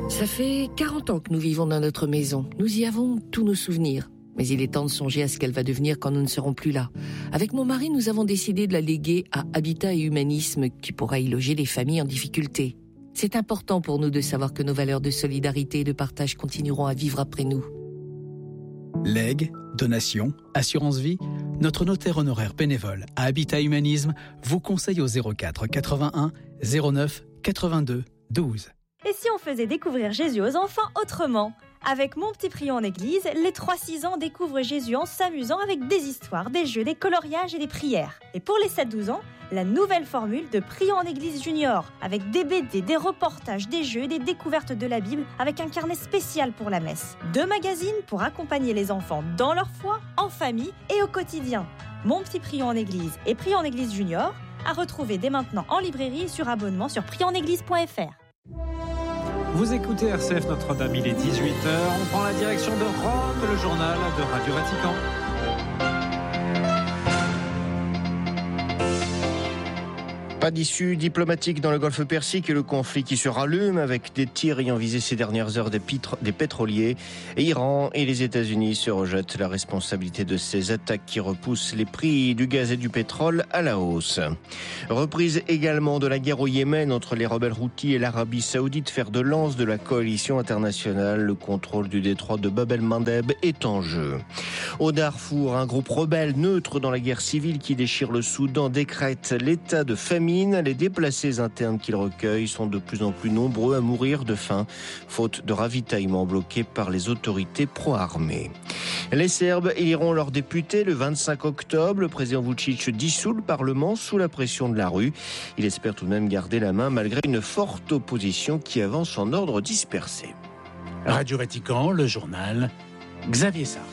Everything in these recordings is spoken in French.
Ça fait 40 ans que nous vivons dans notre maison. Nous y avons tous nos souvenirs. Mais il est temps de songer à ce qu'elle va devenir quand nous ne serons plus là. Avec mon mari, nous avons décidé de la léguer à Habitat et Humanisme, qui pourra y loger les familles en difficulté. C'est important pour nous de savoir que nos valeurs de solidarité et de partage continueront à vivre après nous. Legs, donations, assurance vie, notre notaire honoraire bénévole à Habitat Humanisme vous conseille au 04 81 09 82 12. Et si on faisait découvrir Jésus aux enfants autrement ? Avec Mon Petit Prion en Église, les 3-6 ans découvrent Jésus en s'amusant avec des histoires, des jeux, des coloriages et des prières. Et pour les 7-12 ans, la nouvelle formule de Prion en Église Junior, avec des BD, des reportages, des jeux et des découvertes de la Bible, avec un carnet spécial pour la messe. 2 magazines pour accompagner les enfants dans leur foi, en famille et au quotidien. Mon Petit Prion en Église et Prion en Église Junior, à retrouver dès maintenant en librairie et sur abonnement sur prionenéglise.fr. Vous écoutez RCF Notre-Dame, il est 18h. On prend la direction de Rome, le journal de Radio Vatican. Pas d'issue diplomatique dans le golfe Persique et le conflit qui se rallume avec des tirs ayant visé ces dernières heures des pétroliers. Et Iran et les États-Unis se rejettent la responsabilité de ces attaques qui repoussent les prix du gaz et du pétrole à la hausse. Reprise également de la guerre au Yémen entre les rebelles Houthis et l'Arabie Saoudite, fer de lance de la coalition internationale. Le contrôle du détroit de Bab el-Mandeb est en jeu. Au Darfour, un groupe rebelle neutre dans la guerre civile qui déchire le Soudan décrète l'état de famine. Les déplacés internes qu'il recueille sont de plus en plus nombreux à mourir de faim, faute de ravitaillement bloqué par les autorités pro-armées. Les Serbes éliront leurs députés le 25 octobre. Le président Vučić dissout le Parlement sous la pression de la rue. Il espère tout de même garder la main malgré une forte opposition qui avance en ordre dispersé. Radio Vatican, le journal, Xavier Sartre.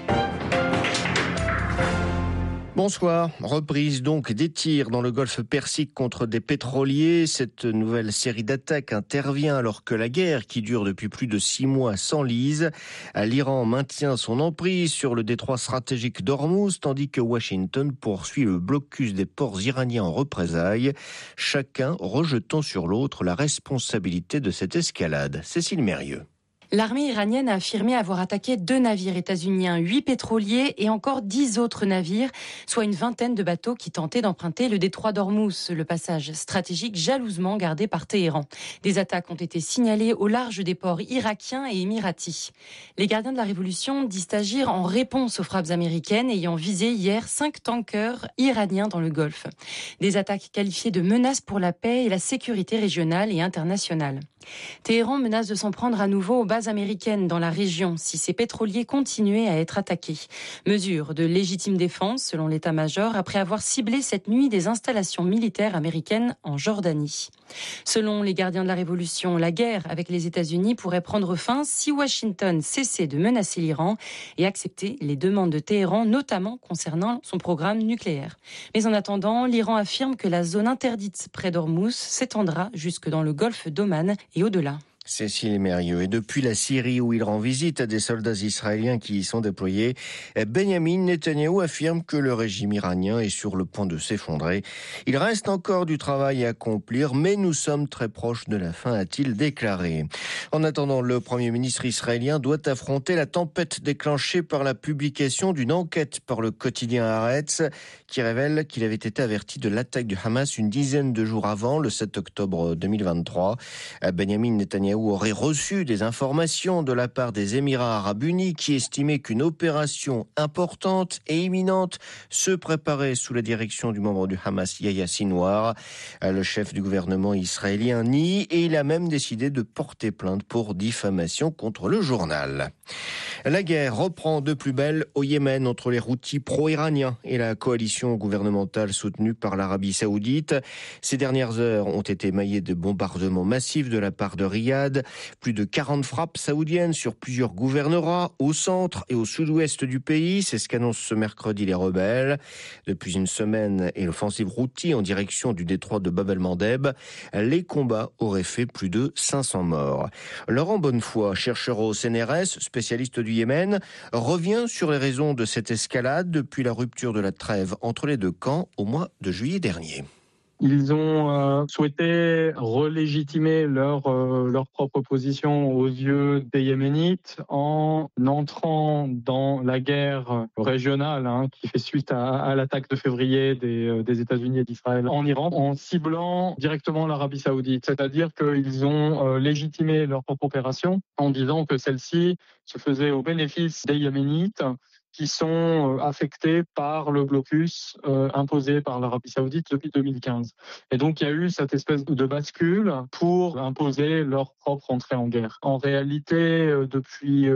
Bonsoir. Reprise donc des tirs dans le golfe Persique contre des pétroliers. Cette nouvelle série d'attaques intervient alors que la guerre, qui dure depuis plus de 6 mois, s'enlise. L'Iran maintient son emprise sur le détroit stratégique d'Ormuz, tandis que Washington poursuit le blocus des ports iraniens en représailles, chacun rejetant sur l'autre la responsabilité de cette escalade. Cécile Mérieux. L'armée iranienne a affirmé avoir attaqué 2 navires états-uniens, 8 pétroliers et encore 10 autres navires, soit une vingtaine de bateaux qui tentaient d'emprunter le détroit d'Ormuz, le passage stratégique jalousement gardé par Téhéran. Des attaques ont été signalées au large des ports irakiens et émiratis. Les gardiens de la révolution disent agir en réponse aux frappes américaines ayant visé hier 5 tankers iraniens dans le Golfe. Des attaques qualifiées de menaces pour la paix et la sécurité régionale et internationale. Téhéran menace de s'en prendre à nouveau aux bases américaines dans la région si ces pétroliers continuaient à être attaqués. Mesure de légitime défense selon l'état-major après avoir ciblé cette nuit des installations militaires américaines en Jordanie. Selon les gardiens de la révolution, la guerre avec les États-Unis pourrait prendre fin si Washington cessait de menacer l'Iran et acceptait les demandes de Téhéran, notamment concernant son programme nucléaire. Mais en attendant, l'Iran affirme que la zone interdite près d'Ormuz s'étendra jusque dans le golfe d'Oman et au-delà. Cécile Mérieux. Et depuis la Syrie où il rend visite à des soldats israéliens qui y sont déployés, Benyamin Netanyahou affirme que le régime iranien est sur le point de s'effondrer. Il reste encore du travail à accomplir, mais nous sommes très proches de la fin, a-t-il déclaré. En attendant, le Premier ministre israélien doit affronter la tempête déclenchée par la publication d'une enquête par le quotidien Haaretz qui révèle qu'il avait été averti de l'attaque du Hamas une dizaine de jours avant, le 7 octobre 2023. Benyamin Netanyahou aurait reçu des informations de la part des Émirats arabes unis qui estimaient qu'une opération importante et imminente se préparait sous la direction du membre du Hamas Yahya Sinwar. Le chef du gouvernement israélien nie et il a même décidé de porter plainte pour diffamation contre le journal. La guerre reprend de plus belle au Yémen entre les Houthis pro-iraniens et la coalition gouvernementale soutenue par l'Arabie Saoudite. Ces dernières heures ont été émaillées de bombardements massifs de la part de Riyad. Plus de 40 frappes saoudiennes sur plusieurs gouvernorats au centre et au sud-ouest du pays. C'est ce qu'annoncent ce mercredi les rebelles. Depuis une semaine et l'offensive Houthi en direction du détroit de Bab el-Mandeb, les combats auraient fait plus de 500 morts. Laurent Bonnefoy, chercheur au CNRS, spécialiste du Yémen, revient sur les raisons de cette escalade depuis la rupture de la trêve entre les deux camps au mois de juillet dernier. Ils ont souhaité relégitimer leur propre position aux yeux des Yéménites en entrant dans la guerre régionale qui fait suite à l'attaque de février des États-Unis et d'Israël en Iran, en ciblant directement l'Arabie Saoudite. C'est-à-dire qu'ils ont légitimé leur propre opération en disant que celle-ci se faisait au bénéfice des Yéménites qui sont affectés par le blocus imposé par l'Arabie Saoudite depuis 2015. Et donc, il y a eu cette espèce de bascule pour imposer leur propre entrée en guerre. En réalité, depuis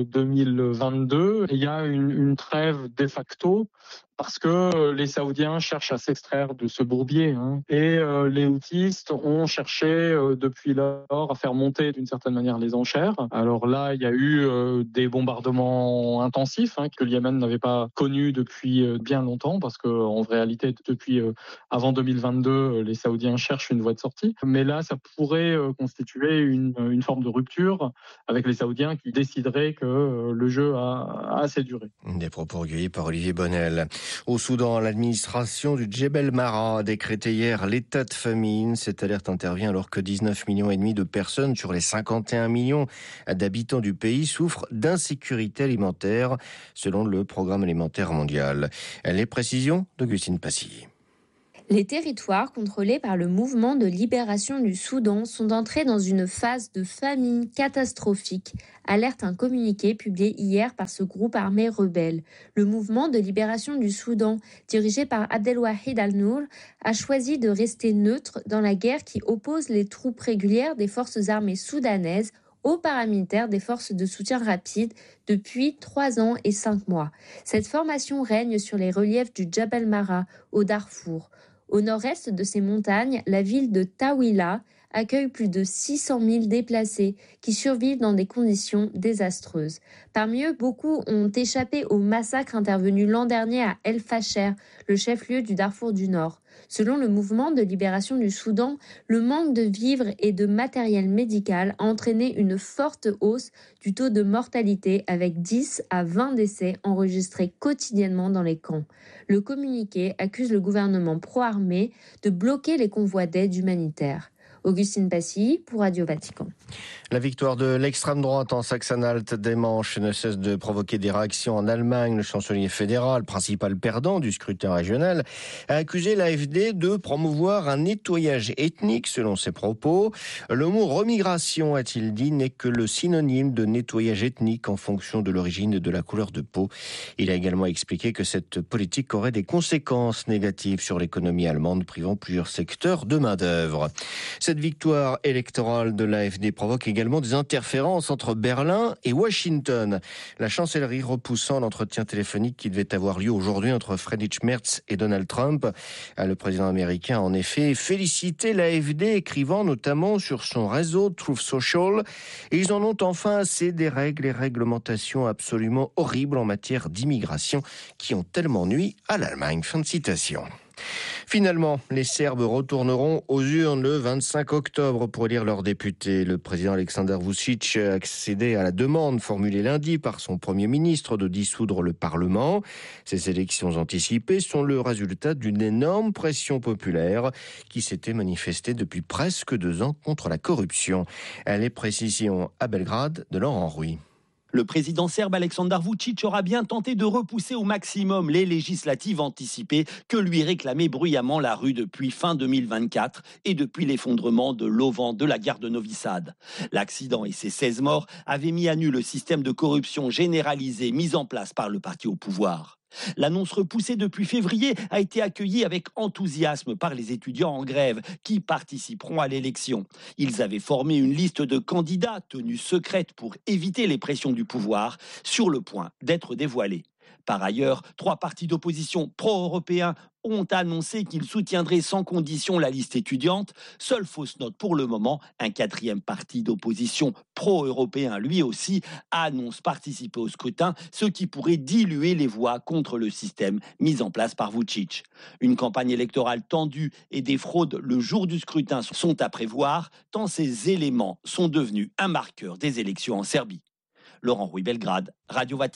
2022, il y a une trêve de facto parce que les Saoudiens cherchent à s'extraire de ce bourbier. Et les houthistes ont cherché depuis lors à faire monter d'une certaine manière les enchères. Alors là, il y a eu des bombardements intensifs que le Yémen n'avait pas connus depuis bien longtemps, parce qu'en réalité, depuis avant 2022, les Saoudiens cherchent une voie de sortie. Mais là, ça pourrait constituer une forme de rupture avec les Saoudiens qui décideraient que le jeu a assez duré. Des propos recueillis par Olivier Bonnel. Au Soudan, l'administration du Djebel Mara a décrété hier l'état de famine. Cette alerte intervient alors que 19,5 millions de personnes sur les 51 millions d'habitants du pays souffrent d'insécurité alimentaire, selon le Programme alimentaire mondial. Les précisions d'Augustine Passy. Les territoires contrôlés par le mouvement de libération du Soudan sont entrés dans une phase de famine catastrophique, alerte un communiqué publié hier par ce groupe armé rebelle. Le mouvement de libération du Soudan, dirigé par Abdelwahid Al-Nour, a choisi de rester neutre dans la guerre qui oppose les troupes régulières des forces armées soudanaises aux paramilitaires des forces de soutien rapide depuis 3 ans et 5 mois. Cette formation règne sur les reliefs du Djebel Mara, au Darfour. Au nord-est de ces montagnes, la ville de Tawila accueille plus de 600 000 déplacés qui survivent dans des conditions désastreuses. Parmi eux, beaucoup ont échappé au massacre intervenu l'an dernier à El Fasher, le chef-lieu du Darfour du Nord. Selon le mouvement de libération du Soudan, le manque de vivres et de matériel médical a entraîné une forte hausse du taux de mortalité avec 10 à 20 décès enregistrés quotidiennement dans les camps. Le communiqué accuse le gouvernement pro-armé de bloquer les convois d'aide humanitaire. Augustine Passy pour Radio Vatican. La victoire de l'extrême droite en Saxe-Anhalt dimanche ne cesse de provoquer des réactions en Allemagne. Le chancelier fédéral, principal perdant du scrutin régional, a accusé l'AfD de promouvoir un nettoyage ethnique selon ses propos. Le mot remigration, a-t-il dit, n'est que le synonyme de nettoyage ethnique en fonction de l'origine et de la couleur de peau. Il a également expliqué que cette politique aurait des conséquences négatives sur l'économie allemande, privant plusieurs secteurs de main-d'œuvre. Cette victoire électorale de l'AfD provoque également des interférences entre Berlin et Washington. La chancellerie repoussant l'entretien téléphonique qui devait avoir lieu aujourd'hui entre Friedrich Merz et Donald Trump. Le président américain a en effet félicité l'AfD, écrivant notamment sur son réseau Truth Social. Ils en ont enfin assez des règles et réglementations absolument horribles en matière d'immigration qui ont tellement nui à l'Allemagne. Fin de citation. Finalement, les Serbes retourneront aux urnes le 25 octobre pour élire leurs députés. Le président Aleksandar Vučić a accédé à la demande formulée lundi par son Premier ministre de dissoudre le Parlement. Ces élections anticipées sont le résultat d'une énorme pression populaire qui s'était manifestée depuis presque 2 ans contre la corruption. Les précisions à Belgrade de Laurent Rouy. Le président serbe Aleksandar Vučić aura bien tenté de repousser au maximum les législatives anticipées que lui réclamait bruyamment la rue depuis fin 2024 et depuis l'effondrement de l'auvent de la gare de Novi Sad. L'accident et ses 16 morts avaient mis à nu le système de corruption généralisé mis en place par le parti au pouvoir. L'annonce repoussée depuis février a été accueillie avec enthousiasme par les étudiants en grève qui participeront à l'élection. Ils avaient formé une liste de candidats tenus secrète pour éviter les pressions du pouvoir, sur le point d'être dévoilée. Par ailleurs, 3 partis d'opposition pro-européens ont annoncé qu'ils soutiendraient sans condition la liste étudiante. Seule fausse note pour le moment, un 4e parti d'opposition pro-européen, lui aussi, annonce participer au scrutin, ce qui pourrait diluer les voix contre le système mis en place par Vučić. Une campagne électorale tendue et des fraudes le jour du scrutin sont à prévoir, tant ces éléments sont devenus un marqueur des élections en Serbie. Laurent Rouy, Belgrade, Radio Vatican.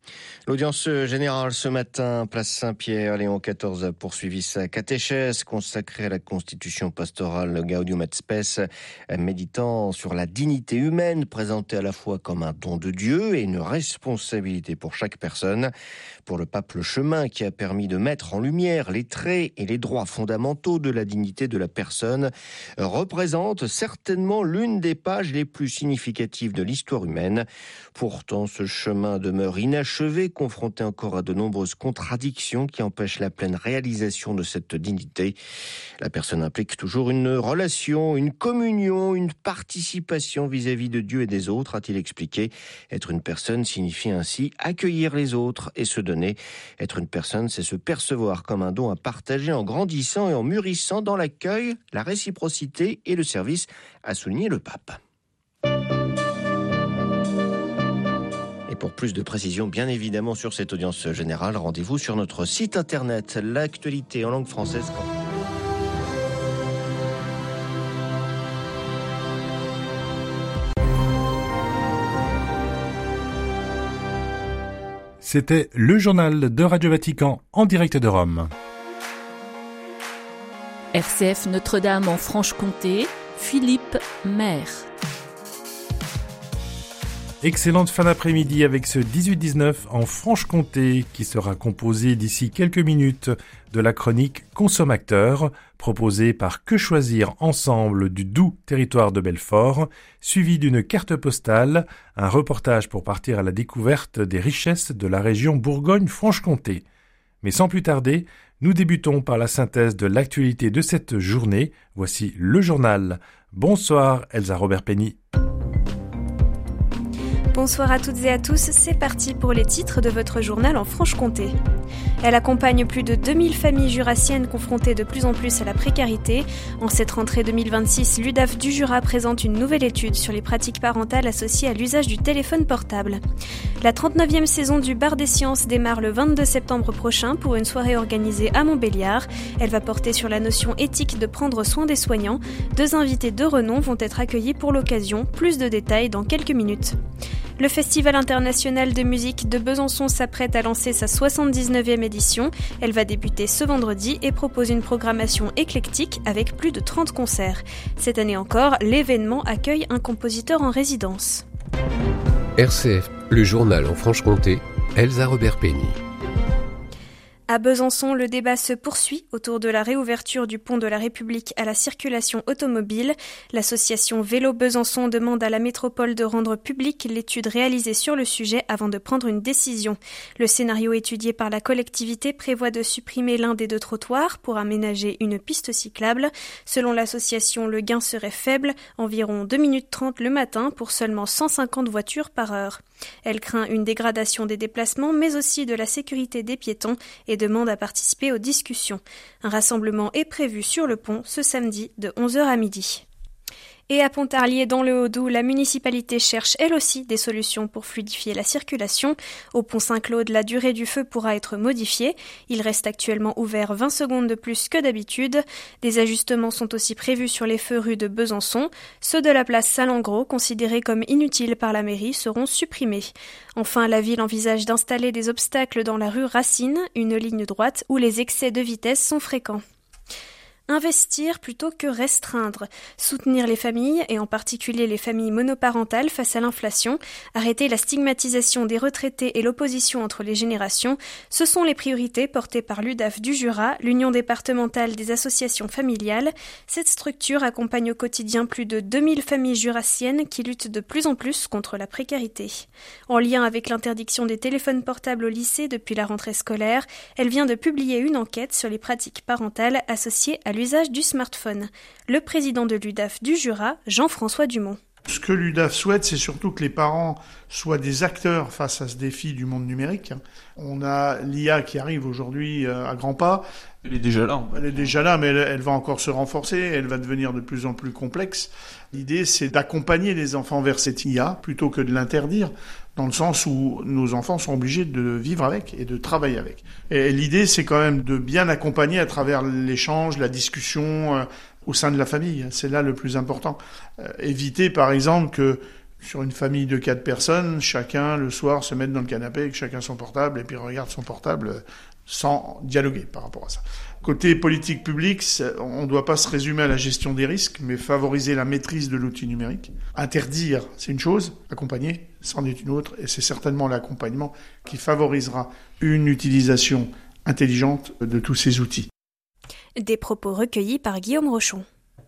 L'audience générale ce matin, place Saint-Pierre, Léon XIV a poursuivi sa catéchèse consacrée à la constitution pastorale Gaudium et Spes, méditant sur la dignité humaine présentée à la fois comme un don de Dieu et une responsabilité pour chaque personne. Pour le pape, le chemin qui a permis de mettre en lumière les traits et les droits fondamentaux de la dignité de la personne représente certainement l'une des pages les plus significatives de l'histoire humaine. Pourtant, ce chemin demeure inachevé, confronté encore à de nombreuses contradictions qui empêchent la pleine réalisation de cette dignité. La personne implique toujours une relation, une communion, une participation vis-à-vis de Dieu et des autres, a-t-il expliqué. Être une personne signifie ainsi accueillir les autres et se donner. Être une personne, c'est se percevoir comme un don à partager en grandissant et en mûrissant dans l'accueil, la réciprocité et le service, a souligné le pape. Pour plus de précisions, bien évidemment, sur cette audience générale, rendez-vous sur notre site internet, l'actualité en langue française. C'était le journal de Radio Vatican en direct de Rome. RCF Notre-Dame en Franche-Comté, Philippe Maire. Excellente fin d'après-midi avec ce 18-19 en Franche-Comté qui sera composé d'ici quelques minutes de la chronique Consommateur proposée par Que Choisir Ensemble du doux territoire de Belfort, suivi d'une carte postale, un reportage pour partir à la découverte des richesses de la région Bourgogne-Franche-Comté. Mais sans plus tarder, nous débutons par la synthèse de l'actualité de cette journée. Voici le journal. Bonsoir Elsa Robert-Penny. Bonsoir à toutes et à tous, c'est parti pour les titres de votre journal en Franche-Comté. Elle accompagne plus de 2000 familles jurassiennes confrontées de plus en plus à la précarité. En cette rentrée 2026, l'UDAF du Jura présente une nouvelle étude sur les pratiques parentales associées à l'usage du téléphone portable. La 39e saison du Bar des Sciences démarre le 22 septembre prochain pour une soirée organisée à Montbéliard. Elle va porter sur la notion éthique de prendre soin des soignants. 2 invités de renom vont être accueillis pour l'occasion. Plus de détails dans quelques minutes. Le Festival international de musique de Besançon s'apprête à lancer sa 79e édition. Elle va débuter ce vendredi et propose une programmation éclectique avec plus de 30 concerts. Cette année encore, l'événement accueille un compositeur en résidence. RCF, le journal en Franche-Comté, Elsa Robert-Penny. À Besançon, le débat se poursuit autour de la réouverture du pont de la République à la circulation automobile. L'association Vélo Besançon demande à la métropole de rendre publique l'étude réalisée sur le sujet avant de prendre une décision. Le scénario étudié par la collectivité prévoit de supprimer l'un des 2 trottoirs pour aménager une piste cyclable. Selon l'association, le gain serait faible, environ 2 minutes 30 le matin pour seulement 150 voitures par heure. Elle craint une dégradation des déplacements, mais aussi de la sécurité des piétons et demande à participer aux discussions. Un rassemblement est prévu sur le pont ce samedi de 11h à midi. Et à Pontarlier, dans le Haut-Doubs, la municipalité cherche elle aussi des solutions pour fluidifier la circulation. Au pont Saint-Claude, la durée du feu pourra être modifiée. Il reste actuellement ouvert 20 secondes de plus que d'habitude. Des ajustements sont aussi prévus sur les feux rue de Besançon. Ceux de la place Salengro, considérés comme inutiles par la mairie, seront supprimés. Enfin, la ville envisage d'installer des obstacles dans la rue Racine, une ligne droite où les excès de vitesse sont fréquents. Investir plutôt que restreindre, soutenir les familles et en particulier les familles monoparentales face à l'inflation, arrêter la stigmatisation des retraités et l'opposition entre les générations, ce sont les priorités portées par l'UDAF du Jura, l'Union départementale des associations familiales. Cette structure accompagne au quotidien plus de 2000 familles jurassiennes qui luttent de plus en plus contre la précarité. En lien avec l'interdiction des téléphones portables au lycée depuis la rentrée scolaire, elle vient de publier une enquête sur les pratiques parentales associées à l'usage du smartphone. Le président de l'UDAF du Jura, Jean-François Dumont. Ce que l'UDAF souhaite, c'est surtout que les parents soient des acteurs face à ce défi du monde numérique. On a l'IA qui arrive aujourd'hui à grands pas. Elle est déjà là. Elle est déjà là, mais elle va encore se renforcer, elle va devenir de plus en plus complexe. L'idée, c'est d'accompagner les enfants vers cette IA plutôt que de l'interdire, dans le sens où nos enfants sont obligés de vivre avec et de travailler avec. Et l'idée, c'est quand même de bien accompagner à travers l'échange, la discussion au sein de la famille. C'est là le plus important. Éviter, par exemple, que Sur une famille de 4 personnes, chacun, le soir, se met dans le canapé avec chacun son portable et puis regarde son portable sans dialoguer par rapport à ça. Côté politique publique, on ne doit pas se résumer à la gestion des risques, mais favoriser la maîtrise de l'outil numérique. Interdire, c'est une chose, accompagner, c'en est une autre, et c'est certainement l'accompagnement qui favorisera une utilisation intelligente de tous ces outils. Des propos recueillis par Guillaume Rochon.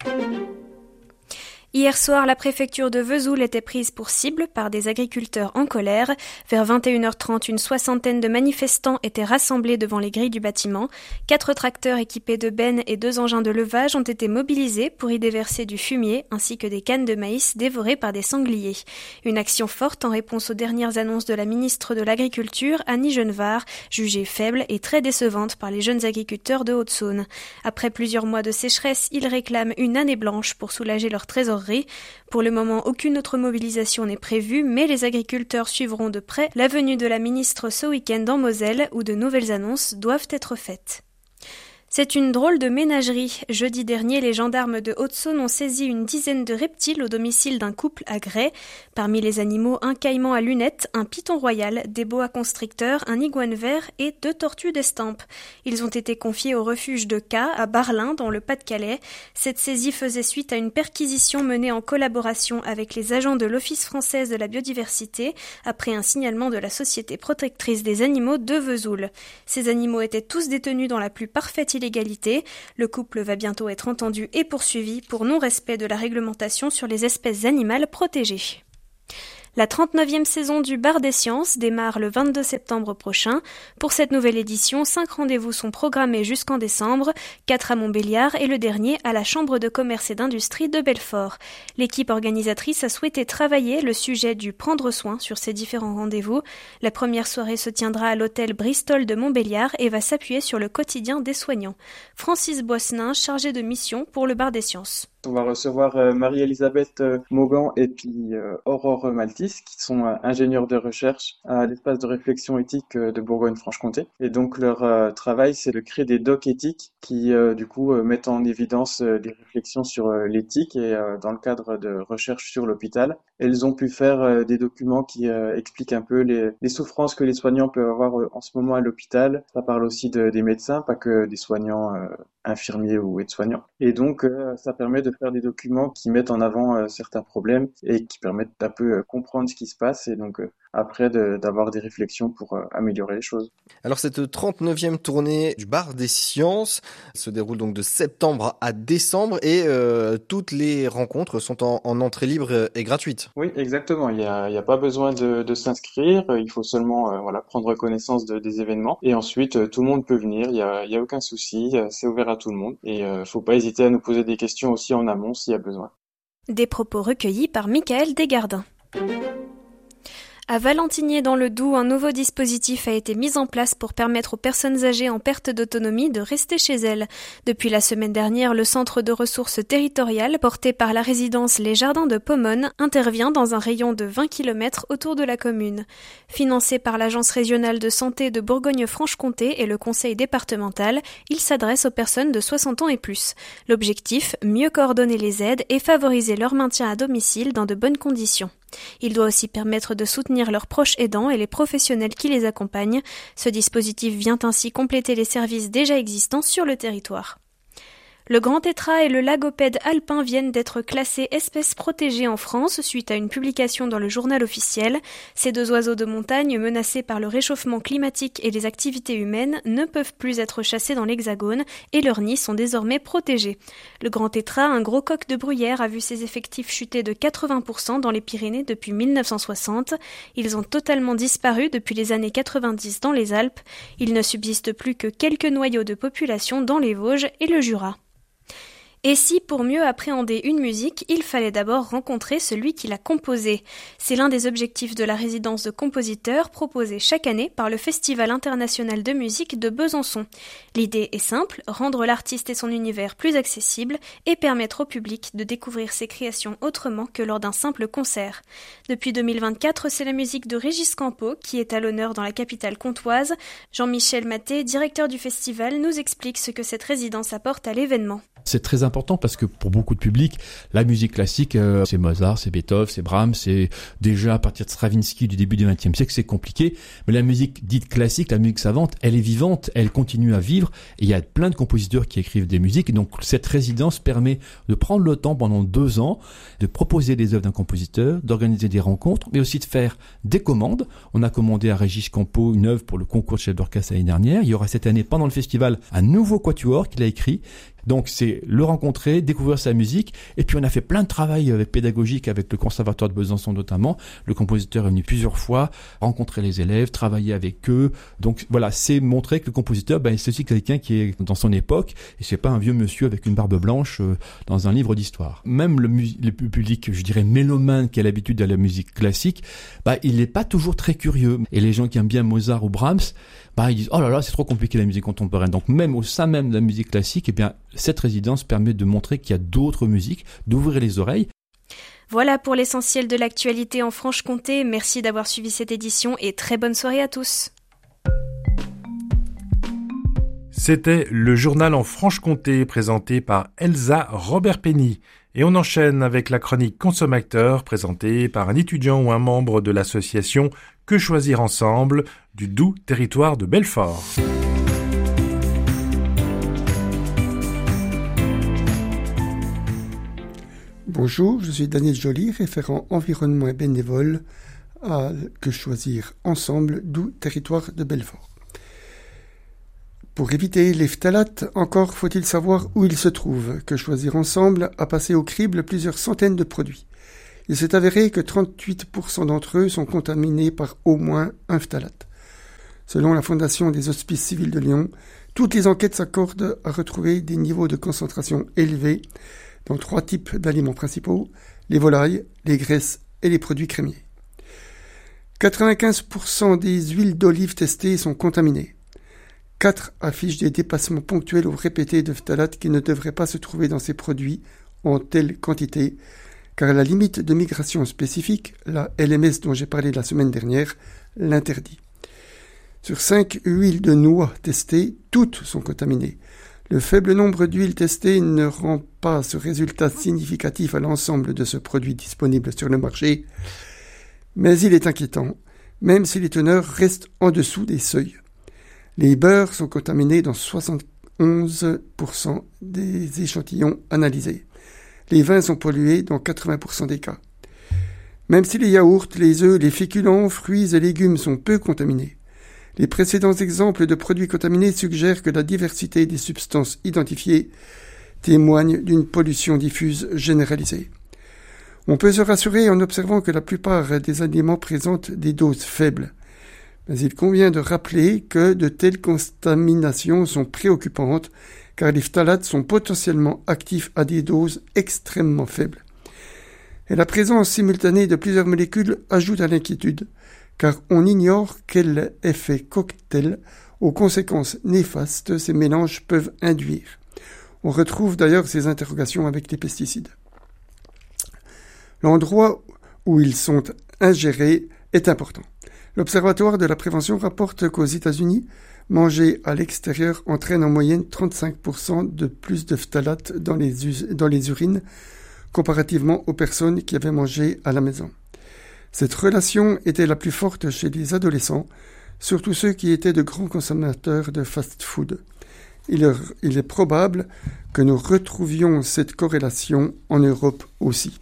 Hier soir, la préfecture de Vesoul était prise pour cible par des agriculteurs en colère. Vers 21h30, une soixantaine de manifestants étaient rassemblés devant les grilles du bâtiment. 4 tracteurs équipés de bennes et 2 engins de levage ont été mobilisés pour y déverser du fumier ainsi que des cannes de maïs dévorées par des sangliers. Une action forte en réponse aux dernières annonces de la ministre de l'Agriculture, Annie Genevard, jugée faible et très décevante par les jeunes agriculteurs de Haute-Saône. Après plusieurs mois de sécheresse, ils réclament une année blanche pour soulager leur trésorerie. Pour le moment, aucune autre mobilisation n'est prévue, mais les agriculteurs suivront de près la venue de la ministre ce week-end en Moselle, où de nouvelles annonces doivent être faites. C'est une drôle de ménagerie. Jeudi dernier, les gendarmes de Haute-Saône ont saisi une dizaine de reptiles au domicile d'un couple à Grès. Parmi les animaux, un caïman à lunettes, un python royal, des boa constricteurs, un iguane vert et 2 tortues d'estampe. Ils ont été confiés au refuge de Cas à Barlin, dans le Pas-de-Calais. Cette saisie faisait suite à une perquisition menée en collaboration avec les agents de l'Office français de la biodiversité, après un signalement de la Société protectrice des animaux de Vesoul. Ces animaux étaient tous détenus dans la plus parfaite illégalité. Le couple va bientôt être entendu et poursuivi pour non-respect de la réglementation sur les espèces animales protégées. La 39e saison du Bar des Sciences démarre le 22 septembre prochain. Pour cette nouvelle édition, 5 rendez-vous sont programmés jusqu'en décembre, 4 à Montbéliard et le dernier à la Chambre de commerce et d'industrie de Belfort. L'équipe organisatrice a souhaité travailler le sujet du prendre soin sur ces différents rendez-vous. La première soirée se tiendra à l'hôtel Bristol de Montbéliard et va s'appuyer sur le quotidien des soignants. Francis Boissenin, chargé de mission pour le Bar des Sciences. On va recevoir Marie-Elisabeth Maugan et puis Aurore Maltis, qui sont ingénieurs de recherche à l'espace de réflexion éthique de Bourgogne-Franche-Comté. Et donc leur travail, c'est de créer des docs éthiques qui du coup mettent en évidence des réflexions sur l'éthique et dans le cadre de recherche sur l'hôpital. Elles ont pu faire des documents qui expliquent un peu les souffrances que les soignants peuvent avoir en ce moment à l'hôpital. Ça parle aussi des médecins, pas que des soignants infirmiers ou aides-soignants. Et donc, ça permet de faire des documents qui mettent en avant certains problèmes et qui permettent d'un peu comprendre ce qui se passe et donc après d'avoir des réflexions pour améliorer les choses. Alors cette 39e tournée du Bar des Sciences se déroule donc de septembre à décembre et toutes les rencontres sont en entrée libre et gratuite. Oui, exactement. Il y a pas besoin de s'inscrire. Il faut seulement prendre connaissance des événements et ensuite tout le monde peut venir. Il y a aucun souci. C'est ouvert à tout le monde et faut pas hésiter à nous poser des questions aussi en amont s'il y a besoin. Des propos recueillis par Michael Desgardins. À Valentinier dans le Doubs, un nouveau dispositif a été mis en place pour permettre aux personnes âgées en perte d'autonomie de rester chez elles. Depuis la semaine dernière, le centre de ressources territoriales, porté par la résidence Les Jardins de Pomone, intervient dans un rayon de 20 km autour de la commune. Financé par l'Agence régionale de santé de Bourgogne-Franche-Comté et le conseil départemental, il s'adresse aux personnes de 60 ans et plus. L'objectif, mieux coordonner les aides et favoriser leur maintien à domicile dans de bonnes conditions. Il doit aussi permettre de soutenir leurs proches aidants et les professionnels qui les accompagnent. Ce dispositif vient ainsi compléter les services déjà existants sur le territoire. Le grand tétras et le lagopède alpin viennent d'être classés espèces protégées en France suite à une publication dans le journal officiel. Ces 2 oiseaux de montagne menacés par le réchauffement climatique et les activités humaines ne peuvent plus être chassés dans l'Hexagone et leurs nids sont désormais protégés. Le grand tétras, un gros coq de bruyère, a vu ses effectifs chuter de 80% dans les Pyrénées depuis 1960. Ils ont totalement disparu depuis les années 90 dans les Alpes. Il ne subsiste plus que quelques noyaux de population dans les Vosges et le Jura. Et si, pour mieux appréhender une musique, il fallait d'abord rencontrer celui qui l'a composée. C'est l'un des objectifs de la résidence de compositeurs proposée chaque année par le Festival international de musique de Besançon. L'idée est simple, rendre l'artiste et son univers plus accessibles et permettre au public de découvrir ses créations autrement que lors d'un simple concert. Depuis 2024, c'est la musique de Régis Campo qui est à l'honneur dans la capitale comtoise. Jean-Michel Maté, directeur du festival, nous explique ce que cette résidence apporte à l'événement. C'est très important parce que pour beaucoup de publics, la musique classique, c'est Mozart, c'est Beethoven, c'est Brahms, c'est déjà à partir de Stravinsky du début du XXe siècle, c'est compliqué. Mais la musique dite classique, la musique savante, elle est vivante, elle continue à vivre. Et il y a plein de compositeurs qui écrivent des musiques. Et donc cette résidence permet de prendre le temps pendant 2 ans, de proposer des œuvres d'un compositeur, d'organiser des rencontres, mais aussi de faire des commandes. On a commandé à Régis Campo une œuvre pour le concours de chef d'orchestre l'année dernière. Il y aura cette année, pendant le festival, un nouveau quatuor qu'il a écrit. Donc c'est le rencontrer, découvrir sa musique, et puis on a fait plein de travail pédagogique avec le Conservatoire de Besançon notamment. Le compositeur est venu plusieurs fois rencontrer les élèves, travailler avec eux. Donc voilà, c'est montrer que le compositeur, c'est aussi quelqu'un qui est dans son époque, et c'est pas un vieux monsieur avec une barbe blanche dans un livre d'histoire. Même le public, je dirais mélomane, qui a l'habitude de la musique classique, il n'est pas toujours très curieux. Et les gens qui aiment bien Mozart ou Brahms, ils disent « Oh là là, c'est trop compliqué la musique contemporaine ». Donc même au sein même de la musique classique, cette résidence permet de montrer qu'il y a d'autres musiques, d'ouvrir les oreilles. Voilà pour l'essentiel de l'actualité en Franche-Comté. Merci d'avoir suivi cette édition et très bonne soirée à tous. C'était le journal en Franche-Comté présenté par Elsa Robert-Penny. Et on enchaîne avec la chronique Consommateur présentée par un étudiant ou un membre de l'association Que choisir ensemble du doux territoire de Belfort. Bonjour, je suis Daniel Joly, référent environnement et bénévole à Que choisir ensemble, doux territoire de Belfort. Pour éviter les phtalates, encore faut-il savoir où ils se trouvent. Que choisir ensemble a passé au crible plusieurs centaines de produits. Il s'est avéré que 38% d'entre eux sont contaminés par au moins un phtalate. Selon la Fondation des Hospices Civils de Lyon, toutes les enquêtes s'accordent à retrouver des niveaux de concentration élevés dans 3 types d'aliments principaux, les volailles, les graisses et les produits crémiers. 95% des huiles d'olive testées sont contaminées. 4 affichent des dépassements ponctuels ou répétés de phtalates qui ne devraient pas se trouver dans ces produits en telle quantité, car la limite de migration spécifique, la LMS dont j'ai parlé la semaine dernière, l'interdit. Sur 5 huiles de noix testées, toutes sont contaminées. Le faible nombre d'huiles testées ne rend pas ce résultat significatif à l'ensemble de ce produit disponible sur le marché, mais il est inquiétant, même si les teneurs restent en dessous des seuils. Les beurres sont contaminés dans 71% des échantillons analysés. Les vins sont pollués dans 80% des cas. Même si les yaourts, les œufs, les féculents, fruits et légumes sont peu contaminés, les précédents exemples de produits contaminés suggèrent que la diversité des substances identifiées témoigne d'une pollution diffuse généralisée. On peut se rassurer en observant que la plupart des aliments présentent des doses faibles. Mais il convient de rappeler que de telles contaminations sont préoccupantes car les phtalates sont potentiellement actifs à des doses extrêmement faibles. Et la présence simultanée de plusieurs molécules ajoute à l'inquiétude, car on ignore quel effet cocktail aux conséquences néfastes ces mélanges peuvent induire. On retrouve d'ailleurs ces interrogations avec les pesticides. L'endroit où ils sont ingérés est important. L'Observatoire de la prévention rapporte qu'aux États-Unis, manger à l'extérieur entraîne en moyenne 35% de plus de phtalates dans les urines comparativement aux personnes qui avaient mangé à la maison. Cette relation était la plus forte chez les adolescents, surtout ceux qui étaient de grands consommateurs de fast-food. Il est probable que nous retrouvions cette corrélation en Europe aussi.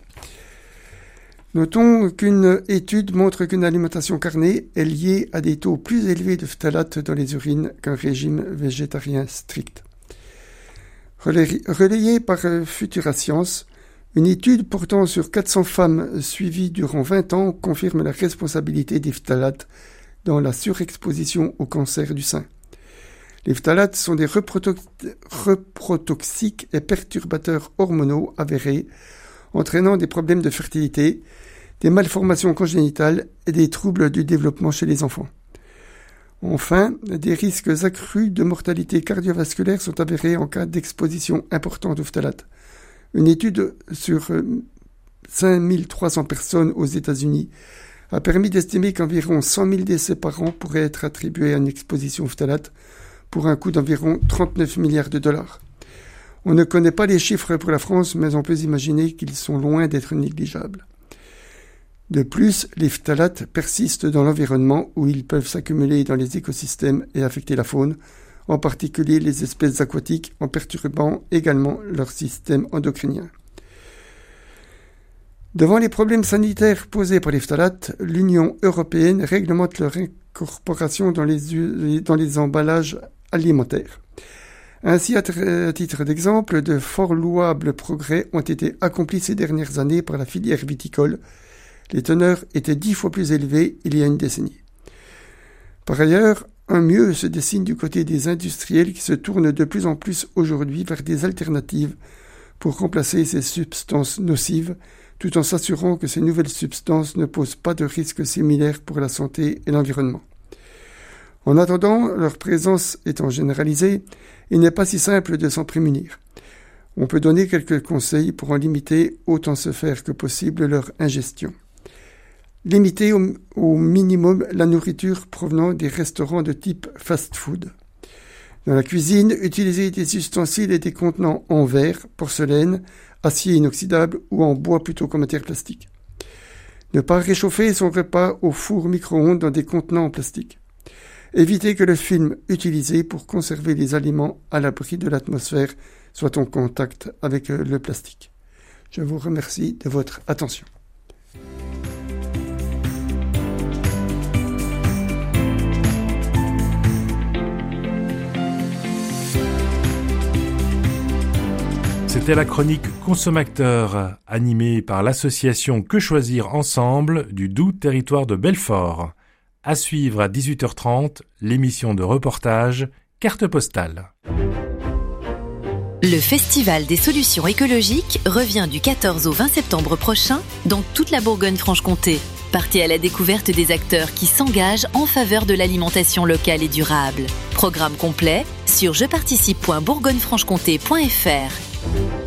Notons qu'une étude montre qu'une alimentation carnée est liée à des taux plus élevés de phtalates dans les urines qu'un régime végétarien strict. Relayée par Futura Science, une étude portant sur 400 femmes suivies durant 20 ans confirme la responsabilité des phtalates dans la surexposition au cancer du sein. Les phtalates sont des reprotoxiques et perturbateurs hormonaux avérés, entraînant des problèmes de fertilité, des malformations congénitales et des troubles du développement chez les enfants. Enfin, des risques accrus de mortalité cardiovasculaire sont avérés en cas d'exposition importante aux phtalates. Une étude sur 5300 personnes aux États-Unis a permis d'estimer qu'environ 100 000 décès par an pourraient être attribués à une exposition aux phtalates pour un coût d'environ 39 milliards de dollars. On ne connaît pas les chiffres pour la France, mais on peut imaginer qu'ils sont loin d'être négligeables. De plus, les phtalates persistent dans l'environnement où ils peuvent s'accumuler dans les écosystèmes et affecter la faune, en particulier les espèces aquatiques, en perturbant également leur système endocrinien. Devant les problèmes sanitaires posés par les phtalates, l'Union européenne réglemente leur incorporation dans les emballages alimentaires. Ainsi, à titre d'exemple, de fort louables progrès ont été accomplis ces dernières années par la filière viticole. Les teneurs étaient 10 fois plus élevées il y a une décennie. Par ailleurs, un mieux se dessine du côté des industriels qui se tournent de plus en plus aujourd'hui vers des alternatives pour remplacer ces substances nocives, tout en s'assurant que ces nouvelles substances ne posent pas de risques similaires pour la santé et l'environnement. En attendant, leur présence étant généralisée, il n'est pas si simple de s'en prémunir. On peut donner quelques conseils pour en limiter autant se faire que possible leur ingestion. Limiter au minimum la nourriture provenant des restaurants de type fast-food. Dans la cuisine, utilisez des ustensiles et des contenants en verre, porcelaine, acier inoxydable ou en bois plutôt qu'en matière plastique. Ne pas réchauffer son repas au four micro-ondes dans des contenants en plastique. Évitez que le film utilisé pour conserver les aliments à l'abri de l'atmosphère soit en contact avec le plastique. Je vous remercie de votre attention. C'était la chronique Consomacteur, animée par l'association Que Choisir Ensemble du doux territoire de Belfort. À suivre à 18h30, l'émission de reportage Carte postale. Le Festival des solutions écologiques revient du 14 au 20 septembre prochain dans toute la Bourgogne-Franche-Comté. Partez à la découverte des acteurs qui s'engagent en faveur de l'alimentation locale et durable. Programme complet sur jeparticipe.bourgognefranchecomté.fr.